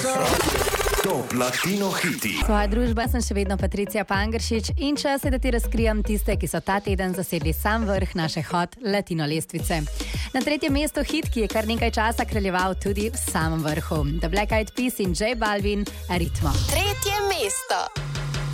Top Latino hiti. Svoja družba sem še vedno Patricija Pangršič in čas je, da ti razkrijam tiste, ki so ta teden zasedli sam vrh naše Hot Latino lestvice. Na tretjem mestu hit, ki je kar nekaj časa kraljeval tudi v samem vrhu. The Black Eyed Peas in J Balvin, Ritmo. Tretje mesto.